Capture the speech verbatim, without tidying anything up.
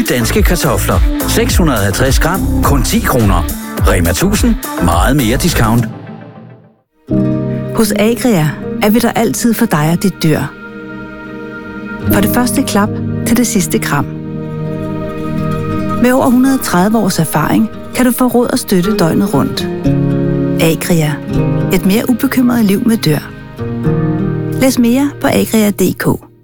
Nye danske kartofler. seks hundrede og halvtreds gram, kun ti kroner. Rema tusind, meget mere discount. Hos Agria er vi der altid for dig og dit dyr. For det første klap til det sidste kram. Med over et hundrede og tredive års erfaring kan du få råd og støtte døgnet rundt. Agria. Et mere ubekymret liv med dyr. Læs mere på agria punktum d k.